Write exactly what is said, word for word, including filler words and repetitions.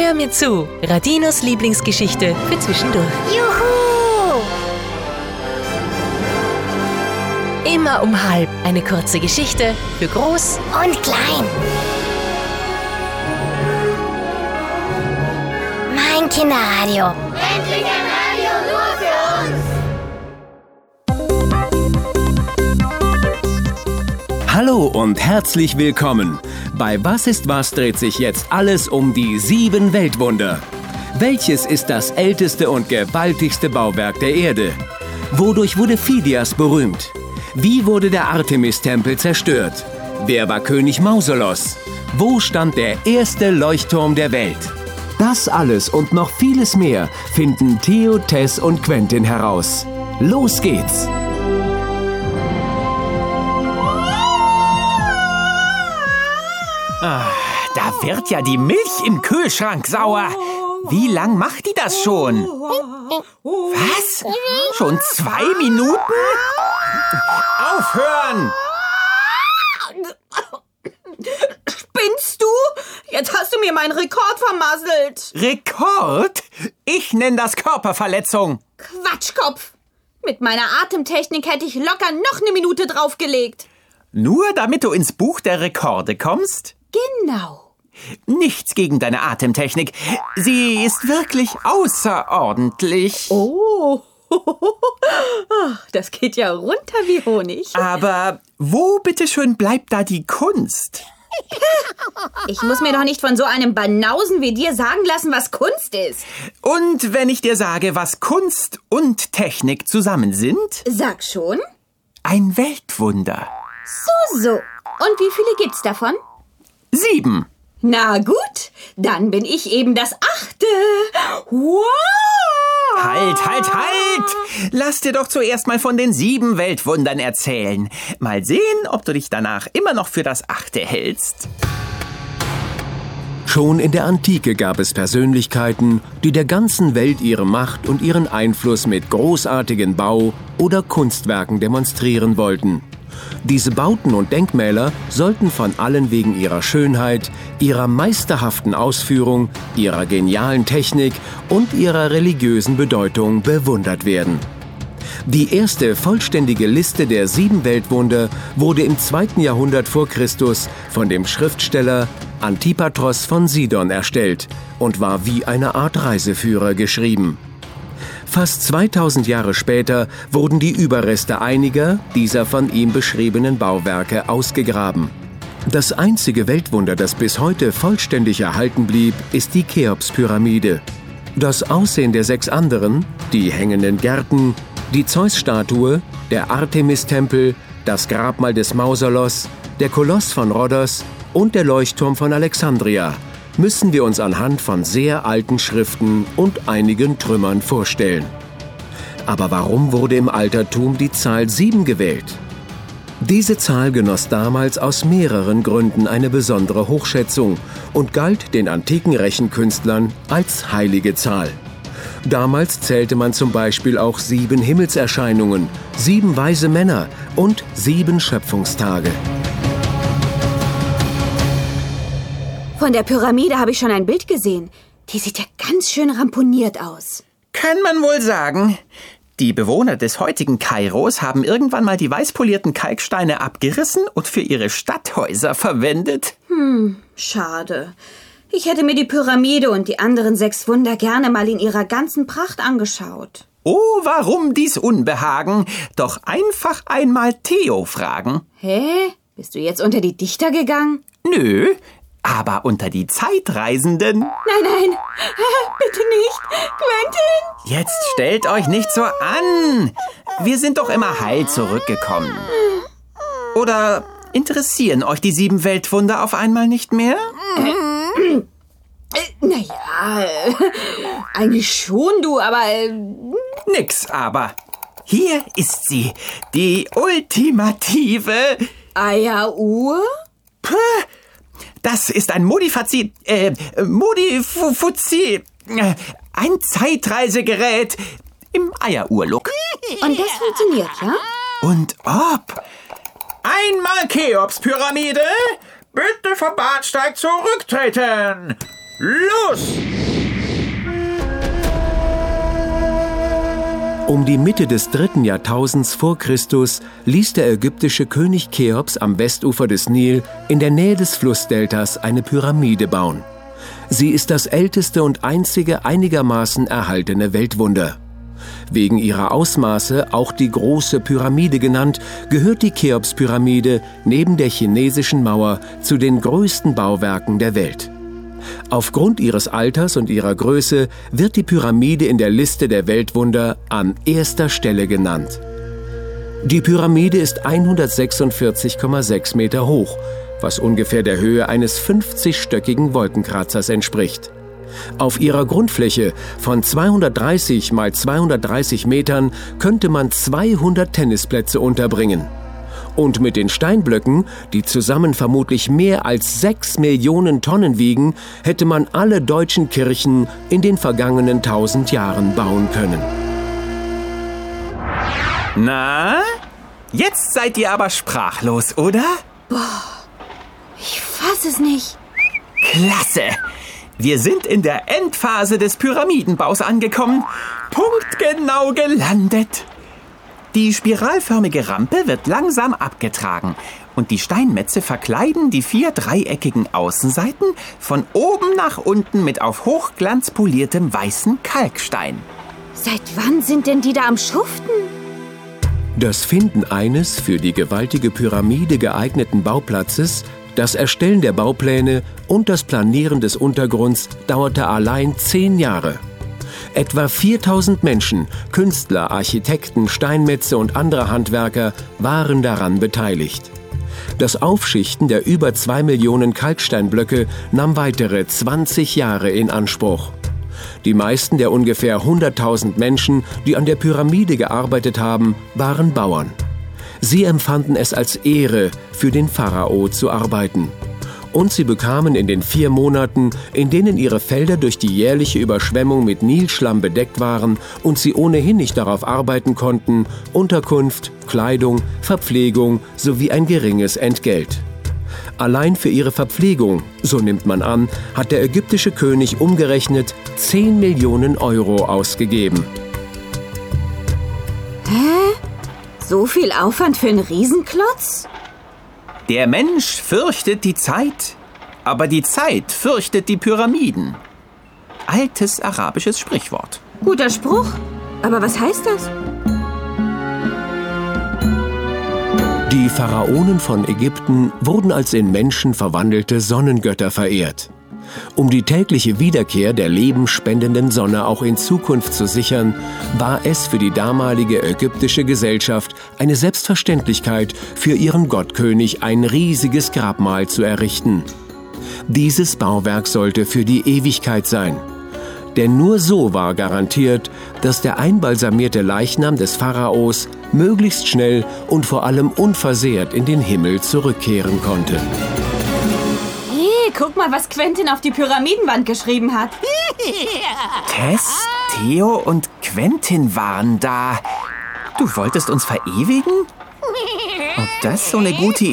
Hör mir zu, Radinos Lieblingsgeschichte für zwischendurch. Juhu! Immer um halb eine kurze Geschichte für groß Und klein. Mein Kinderradio. Endlich ein Radio nur für uns! Hallo und herzlich willkommen. Bei Was ist was dreht sich jetzt alles um die sieben Weltwunder. Welches ist das älteste und gewaltigste Bauwerk der Erde? Wodurch wurde Phidias berühmt? Wie wurde der Artemis-Tempel zerstört? Wer war König Mausolos? Wo stand der erste Leuchtturm der Welt? Das alles und noch vieles mehr finden Theo, Tess und Quentin heraus. Los geht's! Ah, da wird ja die Milch im Kühlschrank sauer. Wie lang macht die das schon? Was? Schon zwei Minuten? Aufhören! Spinnst du? Jetzt hast du mir meinen Rekord vermasselt. Rekord? Ich nenne das Körperverletzung. Quatschkopf. Mit meiner Atemtechnik hätte ich locker noch eine Minute draufgelegt. Nur damit du ins Buch der Rekorde kommst? Genau. Nichts gegen deine Atemtechnik. Sie ist wirklich außerordentlich. Oh. Das geht ja runter wie Honig. Aber wo bitteschön bleibt da die Kunst? Ich muss mir doch nicht von so einem Banausen wie dir sagen lassen, was Kunst ist. Und wenn ich dir sage, was Kunst und Technik zusammen sind? Sag schon. Ein Weltwunder. So, so. Und wie viele gibt's davon? Sieben. Na gut, dann bin ich eben das achte. Wow! Halt, halt, halt! Lass dir doch zuerst mal von den sieben Weltwundern erzählen. Mal sehen, ob du dich danach immer noch für das achte hältst. Schon in der Antike gab es Persönlichkeiten, die der ganzen Welt ihre Macht und ihren Einfluss mit großartigen Bau- oder Kunstwerken demonstrieren wollten. Diese Bauten und Denkmäler sollten von allen wegen ihrer Schönheit, ihrer meisterhaften Ausführung, ihrer genialen Technik und ihrer religiösen Bedeutung bewundert werden. Die erste vollständige Liste der sieben Weltwunder wurde im zweiten Jahrhundert vor Christus von dem Schriftsteller Antipatros von Sidon erstellt und war wie eine Art Reiseführer geschrieben. Fast zweitausend Jahre später wurden die Überreste einiger dieser von ihm beschriebenen Bauwerke ausgegraben. Das einzige Weltwunder, das bis heute vollständig erhalten blieb, ist die Cheops-Pyramide. Das Aussehen der sechs anderen, die hängenden Gärten, die Zeus-Statue, der Artemis-Tempel, das Grabmal des Mausolos, der Koloss von Rhodos und der Leuchtturm von Alexandria müssen wir uns anhand von sehr alten Schriften und einigen Trümmern vorstellen. Aber warum wurde im Altertum die Zahl sieben gewählt? Diese Zahl genoss damals aus mehreren Gründen eine besondere Hochschätzung und galt den antiken Rechenkünstlern als heilige Zahl. Damals zählte man zum Beispiel auch sieben Himmelserscheinungen, sieben weise Männer und sieben Schöpfungstage. Von der Pyramide habe ich schon ein Bild gesehen. Die sieht ja ganz schön ramponiert aus. Kann man wohl sagen. Die Bewohner des heutigen Kairos haben irgendwann mal die weißpolierten Kalksteine abgerissen und für ihre Stadthäuser verwendet. Hm, schade. Ich hätte mir die Pyramide und die anderen sechs Wunder gerne mal in ihrer ganzen Pracht angeschaut. Oh, warum dies Unbehagen? Doch einfach einmal Theo fragen. Hä? Bist du jetzt unter die Dichter gegangen? Nö, aber unter die Zeitreisenden. Nein, nein, bitte nicht. Quentin! Jetzt stellt euch nicht so an. Wir sind doch immer heil zurückgekommen. Oder interessieren euch die sieben Weltwunder auf einmal nicht mehr? Äh, naja, äh, eigentlich schon, du, aber... Äh, Nix aber. Hier ist sie, die ultimative... Eieruhr? Puh, das ist ein Modifazi... Äh, Modifuzi... Äh, ein Zeitreisegerät im Eieruhr-Look. Und das funktioniert, ja? Und ob... Einmal Cheops-Pyramide. Bitte vom Bahnsteig zurücktreten. los! Um die Mitte des dritten Jahrtausends vor Christus ließ der ägyptische König Cheops am Westufer des Nil in der Nähe des Flussdeltas eine Pyramide bauen. Sie ist das älteste und einzige einigermaßen erhaltene Weltwunder. Wegen ihrer Ausmaße auch die Große Pyramide genannt, gehört die Cheops-Pyramide neben der chinesischen Mauer zu den größten Bauwerken der Welt. Aufgrund ihres Alters und ihrer Größe wird die Pyramide in der Liste der Weltwunder an erster Stelle genannt. Die Pyramide ist hundertsechsundvierzig Komma sechs Meter hoch, was ungefähr der Höhe eines fünfzigstöckigen Wolkenkratzers entspricht. Auf ihrer Grundfläche von zweihundertdreißig mal zweihundertdreißig Metern könnte man zweihundert Tennisplätze unterbringen. Und mit den Steinblöcken, die zusammen vermutlich mehr als sechs Millionen Tonnen wiegen, hätte man alle deutschen Kirchen in den vergangenen tausend Jahren bauen können. Na, jetzt seid ihr aber sprachlos, oder? Ich fass es nicht. Klasse! Wir sind in der Endphase des Pyramidenbaus angekommen. Punktgenau gelandet. Die spiralförmige Rampe wird langsam abgetragen und die Steinmetze verkleiden die vier dreieckigen Außenseiten von oben nach unten mit auf Hochglanz poliertem weißen Kalkstein. Seit wann sind denn die da am Schuften? Das Finden eines für die gewaltige Pyramide geeigneten Bauplatzes, das Erstellen der Baupläne und das Planieren des Untergrunds dauerte allein zehn Jahre. Etwa viertausend Menschen, Künstler, Architekten, Steinmetze und andere Handwerker waren daran beteiligt. Das Aufschichten der über zwei Millionen Kalksteinblöcke nahm weitere zwanzig Jahre in Anspruch. Die meisten der ungefähr hunderttausend Menschen, die an der Pyramide gearbeitet haben, waren Bauern. Sie empfanden es als Ehre, für den Pharao zu arbeiten. Und sie bekamen in den vier Monaten, in denen ihre Felder durch die jährliche Überschwemmung mit Nilschlamm bedeckt waren und sie ohnehin nicht darauf arbeiten konnten, Unterkunft, Kleidung, Verpflegung sowie ein geringes Entgelt. Allein für ihre Verpflegung, so nimmt man an, hat der ägyptische König umgerechnet zehn Millionen Euro ausgegeben. Hä? So viel Aufwand für einen Riesenklotz? Der Mensch fürchtet die Zeit, aber die Zeit fürchtet die Pyramiden. Altes arabisches Sprichwort. Guter Spruch. Aber was heißt das? Die Pharaonen von Ägypten wurden als in Menschen verwandelte Sonnengötter verehrt. Um die tägliche Wiederkehr der lebenspendenden Sonne auch in Zukunft zu sichern, war es für die damalige ägyptische Gesellschaft eine Selbstverständlichkeit, für ihren Gottkönig ein riesiges Grabmal zu errichten. Dieses Bauwerk sollte für die Ewigkeit sein. Denn nur so war garantiert, dass der einbalsamierte Leichnam des Pharaos möglichst schnell und vor allem unversehrt in den Himmel zurückkehren konnte. Hey, guck mal, was Quentin auf die Pyramidenwand geschrieben hat. Tess, Theo und Quentin waren da. Du wolltest uns verewigen? Ob das so eine gute